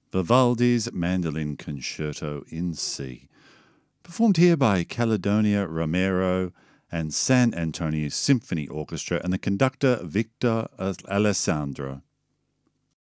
Vivaldi's Mandolin Concerto in C, performed here by Caledonia Romero and San Antonio Symphony Orchestra and the conductor Victor Alessandro.